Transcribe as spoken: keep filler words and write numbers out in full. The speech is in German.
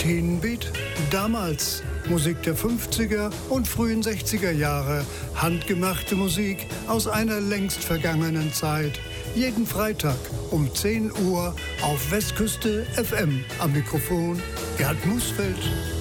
Plattinenbeat? Damals Musik der fünfziger und frühen sechziger Jahre. Handgemachte Musik aus einer längst vergangenen Zeit. Jeden Freitag um zehn Uhr auf Westküste F M. Am Mikrofon Gerd Musfeld.